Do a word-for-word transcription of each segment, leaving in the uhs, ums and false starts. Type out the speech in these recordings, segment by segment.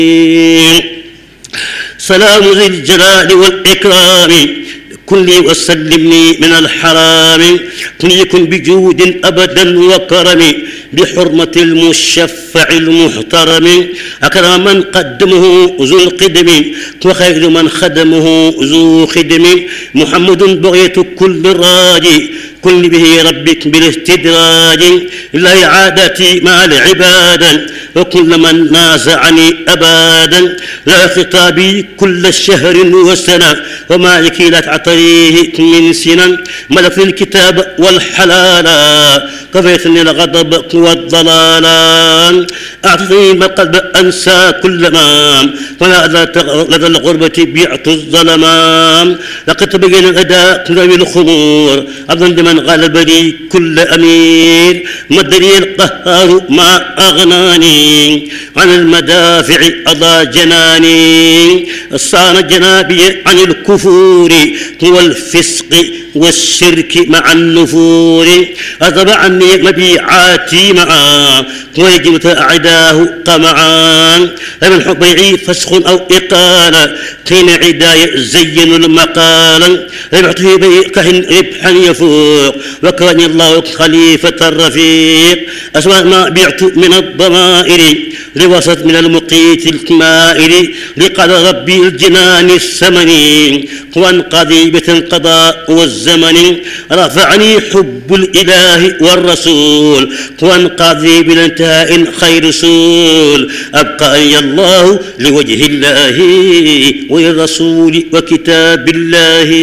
سلام ذي الجلال والإكرام كن لي وسلمني من الحرام كن يكن بجود أبدا وكرم بحرمة المشفع المحترم أكرم من قدمه ذو القدم وخير من خدمه ذو خدم محمد بغية كل راجي كن به ربك بالاستدراج لا إعادتي مع العبادة وكل من نازعني أبدا لا خطابي كل شهر وسنة وما لك لا تعطيه من سنة ملك الكتاب والحلال كفيتني الغضب والضلال أعطني ما قلب أنسى كل ما ولا لدى الغربة بيعت الظلام لقد تبين الأداء ذوي الخمور أظن من غلبني كل أمير مدني القهار ما أغناني عن المدافع أضى جناني صان جنابي عن الكفور والفسق والشرك مع النفور أذب عني مبيعاتي معا ويجب أعداه قمعا من حبيعي فسخ أو إقالة كين عداية زين المقال ربحته بكهن ربحا يفوق وكان الله خليفة الرفيق أسمع ما بعت من الضمائر لوسط من المقيت الكمائر لقال ربي الجنان الثمني وانقضي بالقضاء والزمن رفعني حب الإله والرسول وانقضي بالانتهاء خير رسول أبقى الله لوجه الله والرسول وكتاب الله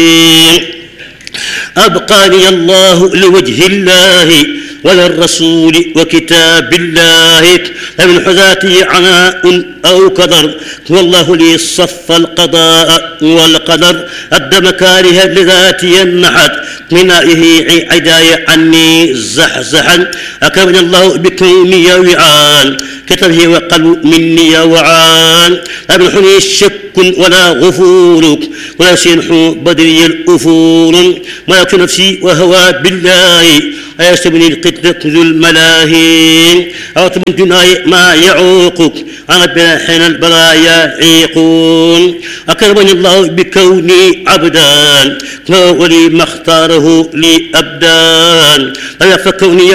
أبقاني الله لوجه الله وللرسول وكتاب الله فمن حذاتي عناء أو قدر والله لي صف القضاء والقدر أدى مكاره لذاتي النحت منائه عداية عني زحزحا أكرمني الله بكوني وعان كتبه وقلب مني وعان لا منحني شك ولا غفور ولا سنح بدري الأفور ملك نفسي وهوى بالله أيستبني القتل ذو الملاهي أو من جناي ما يعوقك أنا بلا حين البرايا عيقون أكرمني الله بكوني عبدا ولي ما اختاره لي أبدان لا فكوني